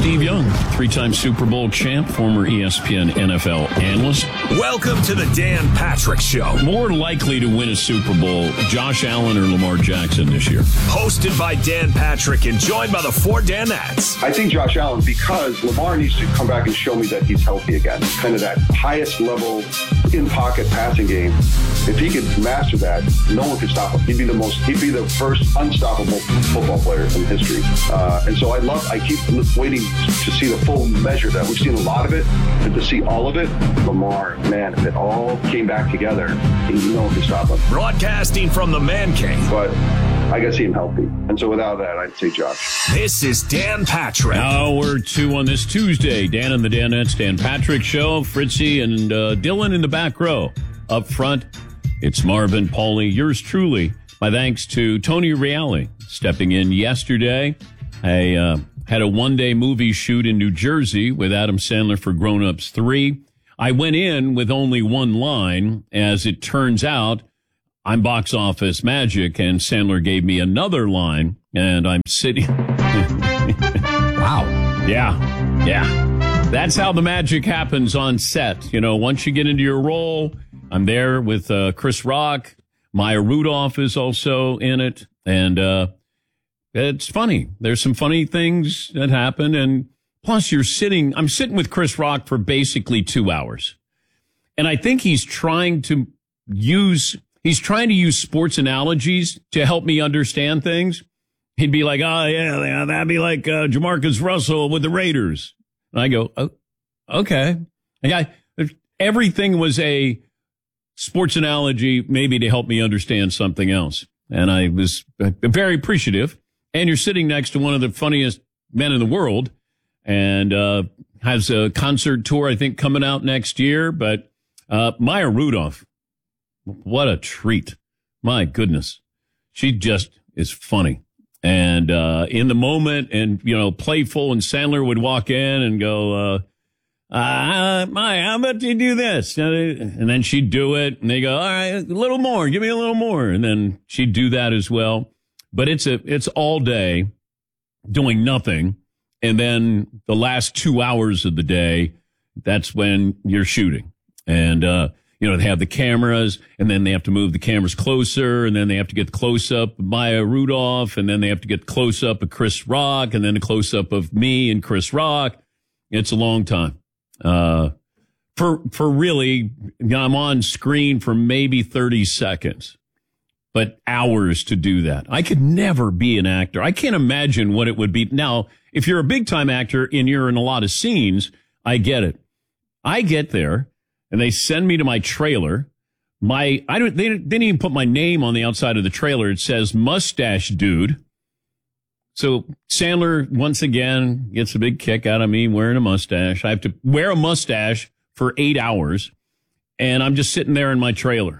Steve Young, three-time Super Bowl champ, former ESPN NFL analyst. Welcome to the Dan Patrick Show. More likely to win a Super Bowl, Josh Allen or Lamar Jackson this year. Hosted by Dan Patrick and joined by the four Danettes. I think Josh Allen, because Lamar needs to come back and show me that he's healthy again. Kind of that highest level in-pocket passing game. If he could master that, no one could stop him. He'd be the first unstoppable football player in history. And so I keep waiting to see the full measure of that. We've seen a lot of it, and to see all of it, Lamar, man, if it all came back together, no one could stop him. Broadcasting from the Man Cave. But I got to see him healthy. And so without that, I'd say Josh. This is Dan Patrick. Hour 2 on this Tuesday. Dan and the Danettes, Dan Patrick Show. Fritzy and Dylan in the back row. Up front, it's Marvin, Paulie, yours truly. My thanks to Tony Reale stepping in yesterday. I had a one-day movie shoot in New Jersey with Adam Sandler for Grown Ups 3. I went in with only one line. As it turns out, I'm box office magic, and Sandler gave me another line, and I'm sitting... Wow. Yeah. That's how the magic happens on set. You know, once you get into your role, I'm there with Chris Rock. Maya Rudolph is also in it, and it's funny. There's some funny things that happen, and plus I'm sitting with Chris Rock for basically 2 hours, and I think he's trying to use sports analogies to help me understand things. He'd be like, oh, yeah, that'd be like Jamarcus Russell with the Raiders. And I go, oh, okay. Everything was a sports analogy, maybe to help me understand something else. And I was very appreciative. And you're sitting next to one of the funniest men in the world, and has a concert tour, I think, coming out next year. But Maya Rudolph, what a treat. My goodness. She just is funny. And in the moment, and, playful, and Sandler would walk in and go, Maya, how about you do this? And then she'd do it, and they go, all right, a little more, give me a little more. And then she'd do that as well. But it's all day doing nothing. And then the last 2 hours of the day, that's when you're shooting. And, they have the cameras, and then they have to move the cameras closer, and then they have to get the close-up of Maya Rudolph, and then they have to get the close-up of Chris Rock, and then a close-up of me and Chris Rock. It's a long time. For really, I'm on screen for maybe 30 seconds, but hours to do that. I could never be an actor. I can't imagine what it would be. Now, if you're a big-time actor and you're in a lot of scenes, I get it. I get there, and they send me to my trailer. They didn't even put my name on the outside of the trailer. It says Mustache Dude. So Sandler, once again, gets a big kick out of me wearing a mustache. I have to wear a mustache for 8 hours, and I'm just sitting there in my trailer.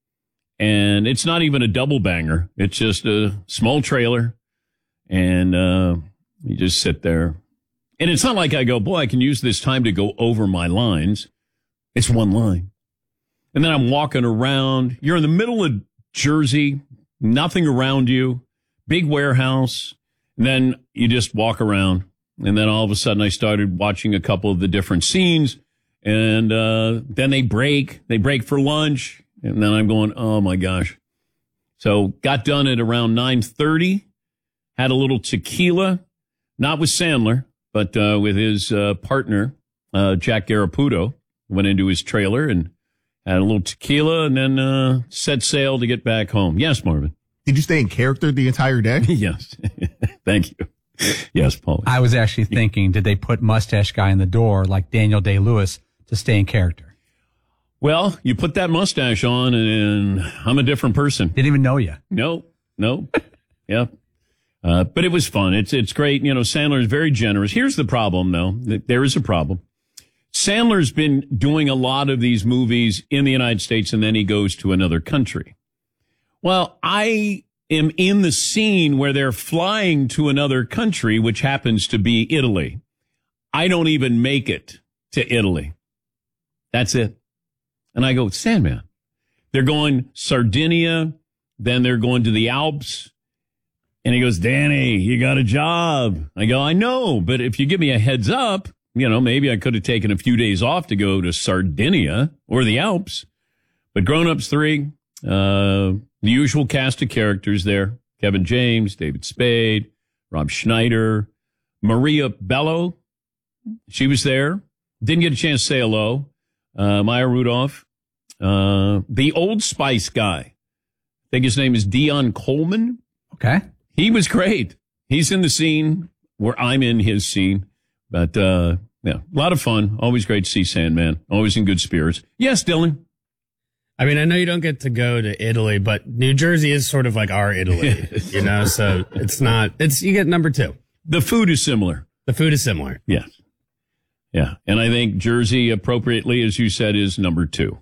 And it's not even a double banger. It's just a small trailer, and you just sit there. And it's not like I go, boy, I can use this time to go over my lines. It's one line. And then I'm walking around. You're in the middle of Jersey, nothing around you, big warehouse. And then you just walk around. And then all of a sudden I started watching a couple of the different scenes. And then they break for lunch. And then I'm going, oh, my gosh. So got done at around 9:30. Had a little tequila, not with Sandler, but with his partner, Jack Garraputo. Went into his trailer and had a little tequila, and then set sail to get back home. Yes, Marvin. Did you stay in character the entire day? Yes. Thank you. Yes, Paul. I was actually thinking, did they put Mustache Guy in the door like Daniel Day-Lewis to stay in character? Well, you put that mustache on, and I'm a different person. Didn't even know you. No. Yeah. But it was fun. It's great. Sandler is very generous. Here's the problem, though. There is a problem. Sandler's been doing a lot of these movies in the United States, and then he goes to another country. Well, I am in the scene where they're flying to another country, which happens to be Italy. I don't even make it to Italy. That's it. And I go, Sandman. They're going Sardinia, then they're going to the Alps. And he goes, Danny, you got a job. I go, I know, but if you give me a heads up, maybe I could have taken a few days off to go to Sardinia or the Alps. But Grown Ups 3, the usual cast of characters there. Kevin James, David Spade, Rob Schneider, Maria Bello. She was there. Didn't get a chance to say hello. Maya Rudolph. The Old Spice guy. I think his name is Dion Coleman. Okay. He was great. He's in the scene where I'm in his scene. But, a lot of fun. Always great to see Sandman. Always in good spirits. Yes, Dylan. I mean, I know you don't get to go to Italy, but New Jersey is sort of like our Italy, so you get number 2. The food is similar. The food is similar. Yes. Yeah. And I think Jersey, appropriately, as you said, is number 2.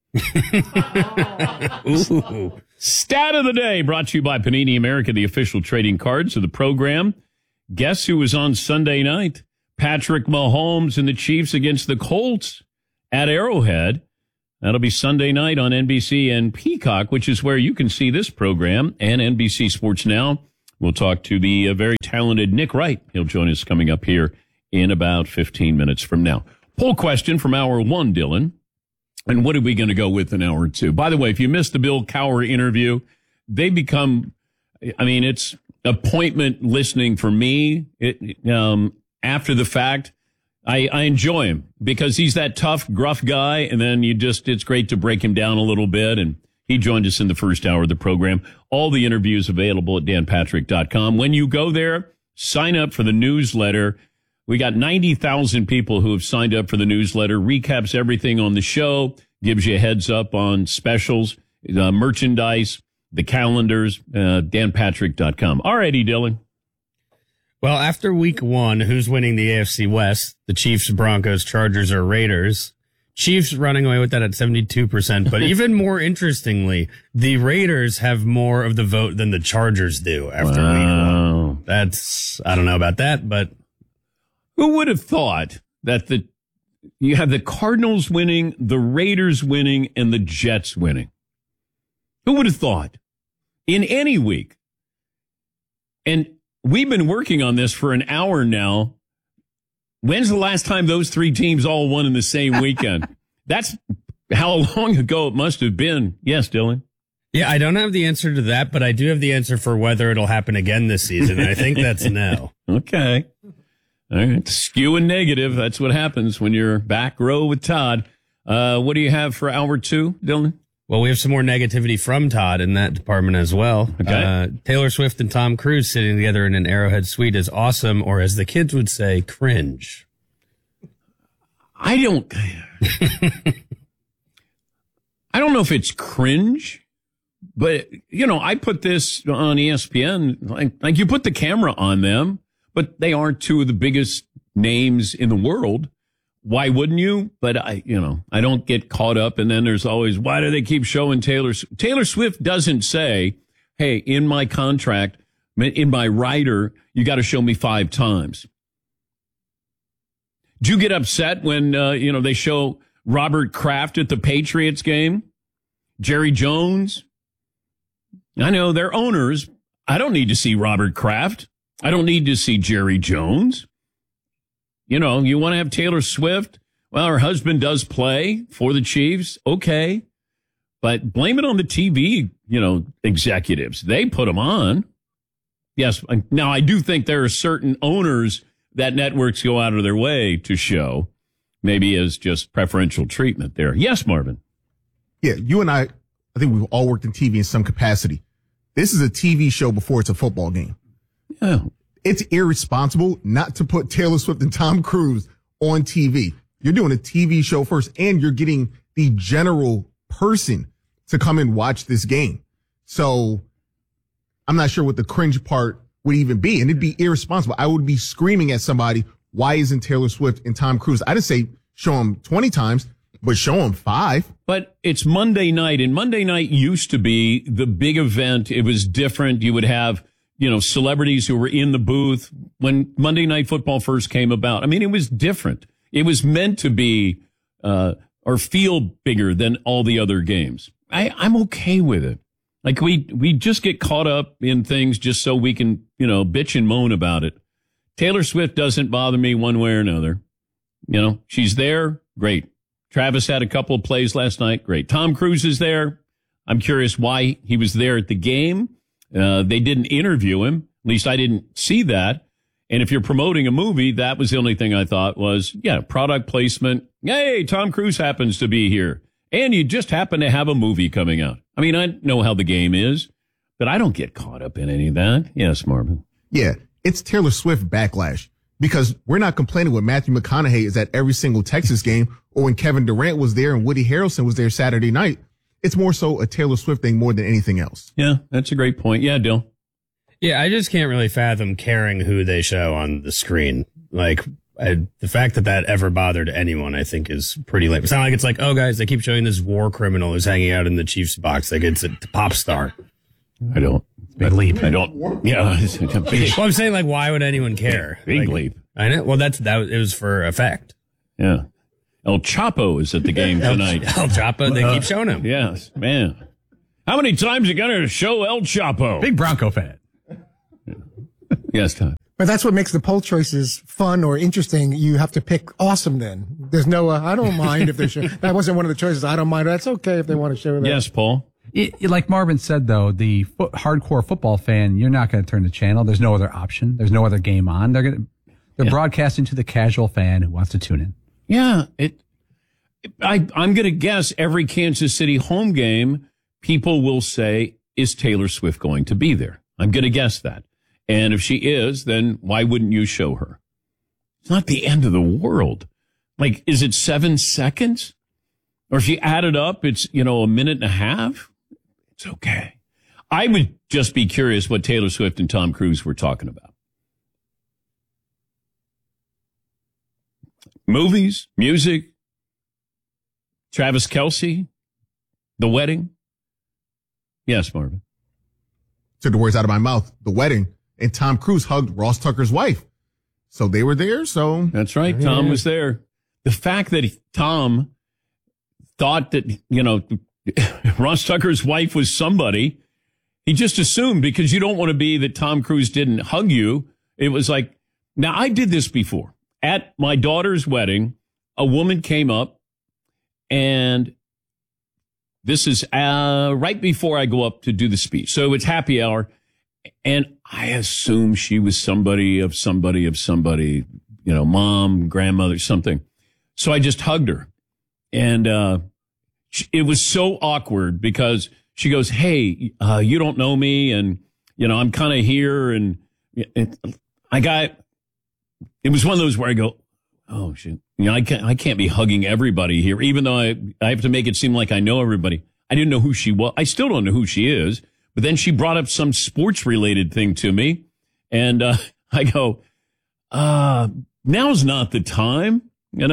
Ooh. Stat of the day brought to you by Panini America, the official trading cards of the program. Guess who was on Sunday night? Patrick Mahomes and the Chiefs against the Colts at Arrowhead. That'll be Sunday night on NBC and Peacock, which is where you can see this program, and NBC Sports Now. We'll talk to the very talented Nick Wright. He'll join us coming up here in about 15 minutes from now. Poll question from hour 1, Dylan. And what are we going to go with in hour 2? By the way, if you missed the Bill Cowher interview, they become, it's appointment listening for me. After the fact, I enjoy him because he's that tough, gruff guy. And then it's great to break him down a little bit. And he joined us in the first hour of the program. All the interviews available at danpatrick.com. When you go there, sign up for the newsletter. We got 90,000 people who have signed up for the newsletter, recaps everything on the show, gives you a heads up on specials, merchandise, the calendars, danpatrick.com. All righty, Dylan. Well, after week 1, who's winning the AFC West? The Chiefs, Broncos, Chargers, or Raiders? Chiefs running away with that at 72%. But even more interestingly, the Raiders have more of the vote than the Chargers do after week 1. I don't know about that, but... Who would have thought that you have the Cardinals winning, the Raiders winning, and the Jets winning? Who would have thought? In any week. And we've been working on this for an hour now. When's the last time those 3 teams all won in the same weekend? That's how long ago it must have been. Yes, Dylan? Yeah, I don't have the answer to that, but I do have the answer for whether it'll happen again this season. And I think that's no. Okay. All right. Skew and negative. That's what happens when you're back row with Todd. What do you have for hour 2, Dylan? Well, we have some more negativity from Todd in that department as well. Okay. Taylor Swift and Tom Cruise sitting together in an Arrowhead suite is awesome, or as the kids would say, cringe. I don't know if it's cringe, but, I put this on ESPN, like you put the camera on them, but they aren't 2 of the biggest names in the world. Why wouldn't you? But I don't get caught up. And then there's always, why do they keep showing Taylor? Taylor Swift doesn't say, hey, in my contract, in my rider, you got to show me 5 times. Do you get upset when, they show Robert Kraft at the Patriots game? Jerry Jones? I know they're owners. I don't need to see Robert Kraft. I don't need to see Jerry Jones. You want to have Taylor Swift? Well, her husband does play for the Chiefs. Okay. But blame it on the TV, executives. They put them on. Yes. Now, I do think there are certain owners that networks go out of their way to show, maybe as just preferential treatment there. Yes, Marvin. Yeah, you and I think we've all worked in TV in some capacity. This is a TV show before it's a football game. Yeah. It's irresponsible not to put Taylor Swift and Tom Cruise on TV. You're doing a TV show first, and you're getting the general person to come and watch this game. So I'm not sure what the cringe part would even be, and it'd be irresponsible. I would be screaming at somebody, why isn't Taylor Swift and Tom Cruise? I didn't say show them 20 times, but show them 5. But it's Monday night, and Monday night used to be the big event. It was different. You would have, celebrities who were in the booth when Monday Night Football first came about. I mean, it was different. It was meant to be, or feel bigger than all the other games. I'm okay with it. Like we just get caught up in things just so we can, bitch and moan about it. Taylor Swift doesn't bother me one way or another. She's there. Great. Travis had a couple of plays last night. Great. Tom Cruise is there. I'm curious why he was there at the game. They didn't interview him. At least I didn't see that. And if you're promoting a movie, that was the only thing I thought was, product placement. Hey, Tom Cruise happens to be here. And you just happen to have a movie coming out. I mean, I know how the game is, but I don't get caught up in any of that. Yes, Marvin. Yeah, it's Taylor Swift backlash because we're not complaining when Matthew McConaughey is at every single Texas game or when Kevin Durant was there and Woody Harrelson was there Saturday night. It's more so a Taylor Swift thing more than anything else. Yeah, that's a great point. Yeah, Dill. Yeah, I just can't really fathom caring who they show on the screen. Like, the fact that ever bothered anyone, I think, is pretty lame. It's not like it's like, oh, guys, they keep showing this war criminal who's hanging out in the Chiefs box. Like, it's a pop star. I don't. Big leap. I don't. Yeah. Well, I'm saying, like, why would anyone care? Big like, leap. I know. Well, it was for effect. Yeah. El Chapo is at the game tonight. El Chapo, they keep showing him. Yes, man. How many times are you going to show El Chapo? Big Bronco fan. Yes, Todd. But that's what makes the poll choices fun or interesting. You have to pick awesome then. There's no, I don't mind if they show. That wasn't one of the choices. I don't mind. That's okay if they want to show that. Yes, Paul. Like Marvin said, though, the hardcore football fan, you're not going to turn the channel. There's no other option. There's no other game on. They're broadcasting to the casual fan who wants to tune in. Yeah. I'm going to guess every Kansas City home game, people will say, is Taylor Swift going to be there? I'm going to guess that. And if she is, then why wouldn't you show her? It's not the end of the world. Like, is it 7 seconds? Or if you add it up, it's, a minute and a half. It's okay. I would just be curious what Taylor Swift and Tom Cruise were talking about. Movies, music, Travis Kelce, the wedding. Yes, Marvin. Took the words out of my mouth. The wedding. And Tom Cruise hugged Ross Tucker's wife. So they were there. So that's right. Tom was there. The fact that Tom thought that, Ross Tucker's wife was somebody, he just assumed because you don't want to be that Tom Cruise didn't hug you. It was like, now I did this before. At my daughter's wedding, a woman came up, and this is right before I go up to do the speech. So it's happy hour. And I assume she was somebody of somebody, mom, grandmother, something. So I just hugged her. And it was so awkward because she goes, hey, you don't know me. And, I'm kind of here. And it was one of those where I go, oh, shit. I can't be hugging everybody here, even though I have to make it seem like I know everybody. I didn't know who she was. I still don't know who she is. But then she brought up some sports-related thing to me, and I go, now's not the time,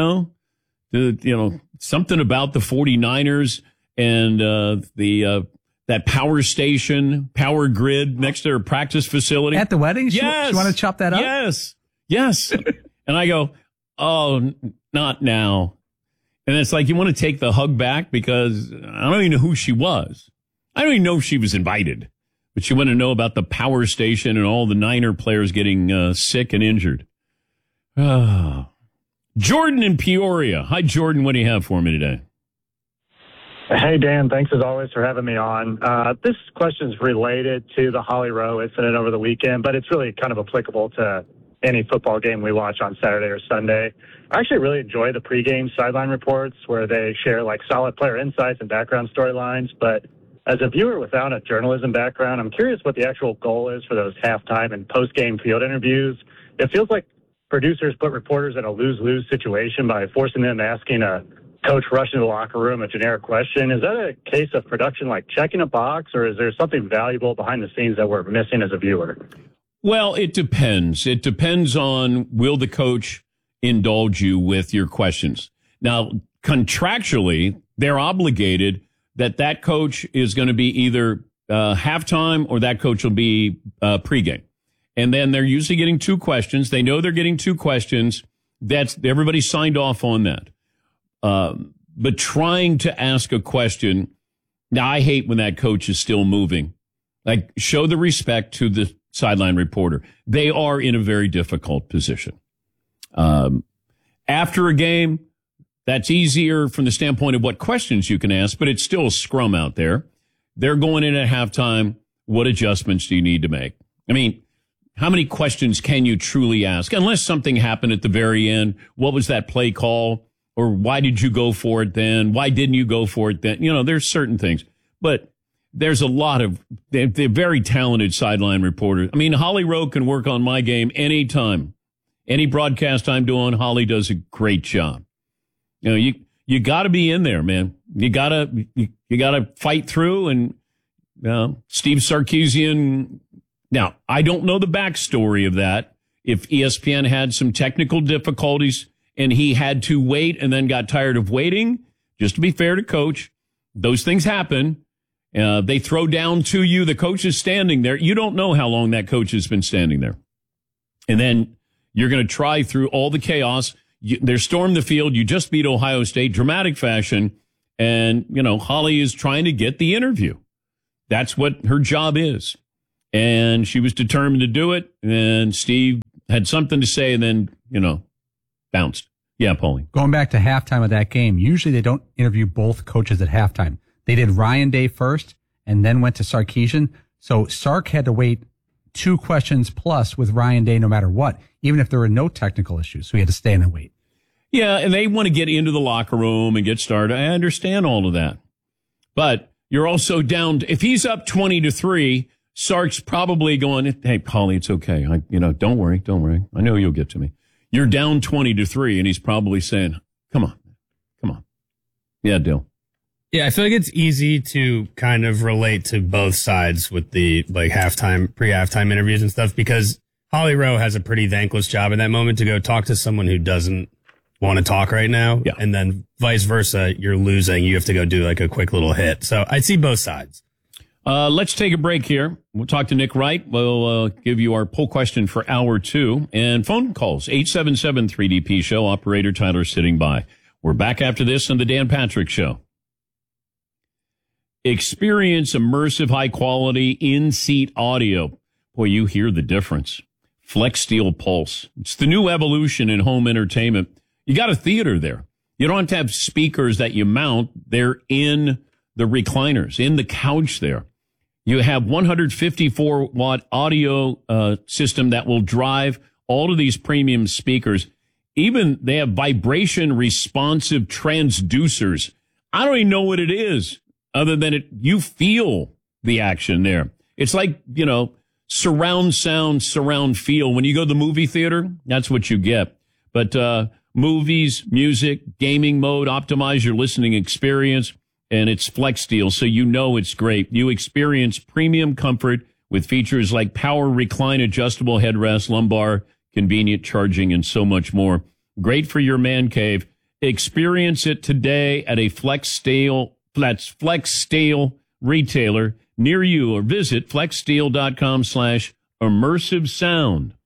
something about the 49ers and that power station, power grid next to her practice facility. At the wedding? Yes. You want to chop that up? Yes. And I go, oh, not now. And it's like you want to take the hug back because I don't even know who she was. I don't even know if she was invited, but she wanted to know about the power station and all the Niner players getting sick and injured. Jordan in Peoria. Hi, Jordan. What do you have for me today? Hey, Dan. Thanks as always for having me on. This question is related to the Holly Rowe incident over the weekend, but it's really kind of applicable to any football game we watch on Saturday or Sunday. I actually really enjoy the pregame sideline reports where they share like solid player insights and background storylines, but as a viewer without a journalism background, I'm curious what the actual goal is for those halftime and post-game field interviews. It feels like producers put reporters in a lose-lose situation by forcing them asking a coach rush into the locker room a generic question. Is that a case of production like checking a box, or is there something valuable behind the scenes that we're missing as a viewer? Well, it depends. It depends on will the coach indulge you with your questions. Now, contractually, they're obligated that coach is going to be either halftime or that coach will be pregame. And then they're usually getting 2 questions. They know they're getting 2 questions. Everybody signed off on that. But trying to ask a question Now, I hate when that coach is still moving. Like, show the respect to the sideline reporter. They are in a very difficult position. After a game, that's easier from the standpoint of what questions you can ask, but it's still a scrum out there. They're going in at halftime. What adjustments do you need to make? I mean, how many questions can you truly ask? Unless something happened at the very end. What was that play call? Or why did you go for it then? Why didn't you go for it then? You know, there's certain things. But there's a lot of, they're very talented sideline reporters. I mean, Holly Rowe can work on my game anytime. Any broadcast I'm doing, Holly does a great job. You know, you got to be in there, man. You got to fight through. And Steve Sarkisian, now, I don't know the backstory of that. If ESPN had some technical difficulties and he had to wait and then got tired of waiting, just to be fair to Coach, those things happen. They throw down to you. The coach is standing there. You don't know how long that coach has been standing there. And then you're going to try through all the chaos. They storm the field. You just beat Ohio State, dramatic fashion. And, you know, Holly is trying to get the interview. That's what her job is. And she was determined to do it. And Steve had something to say and then, you know, bounced. Yeah, Paulie. Going back to halftime of that game, usually they don't interview both coaches at halftime. They did Ryan Day first and then went to Sarkisian. So Sark had to wait 2 questions plus with Ryan Day no matter what, even if there were no technical issues. So he had to stay and wait. Yeah, and they want to get into the locker room and get started. I understand all of that. But you're also down. If he's up 20-3, Sark's probably going, hey, Paulie, it's okay. Don't worry. I know you'll get to me. You're down 20-3, and he's probably saying, come on. Yeah, Dill. Yeah, I feel like it's easy to kind of relate to both sides with the pre-halftime interviews and stuff, because Holly Rowe has a pretty thankless job in that moment to go talk to someone who doesn't want to talk right now. Yeah. And then vice versa, you're losing. You have to go do like a quick little hit. So I see both sides. Let's take a break here. We'll talk to Nick Wright. We'll give you our poll question for hour 2 and phone calls. 877-3DP show. Operator Tyler sitting by. We're back after this on the Dan Patrick Show. Experience immersive, high-quality, in-seat audio. Boy, you hear the difference. Flex Steel Pulse. It's the new evolution in home entertainment. You got a theater there. You don't have to have speakers that you mount. They're in the recliners, in the couch there. You have 154-watt audio system that will drive all of these premium speakers. Even they have vibration-responsive transducers. I don't even know what it is. Other than you feel the action there. It's like, surround sound, surround feel. When you go to the movie theater, that's what you get. But movies, music, gaming mode, optimize your listening experience, and it's Flex Steel, so it's great. You experience premium comfort with features like power recline adjustable headrest, lumbar, convenient charging, and so much more. Great for your man cave. Experience it today at a Flex Steel retailer near you, or visit flexsteel.com/immersive sound.